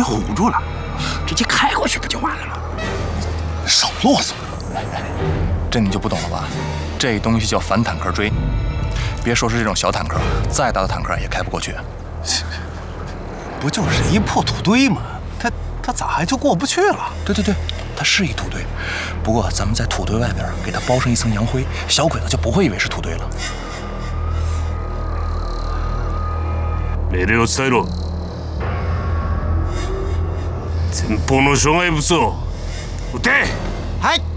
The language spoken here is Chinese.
给唬住了，直接开过去不就完了吗？ 少啰嗦！ 这你就不懂了吧？这东西叫反坦克锥，别说是这种小坦克，再大的坦克也开不过去。 不就是一破土堆吗？他咋还就过不去了？ 对，它是一土堆，不过咱们在土堆外边给它包上一层洋灰，小鬼子就不会以为是土堆了。 命令を伝えろ。前方の障害物を撃て。 はい。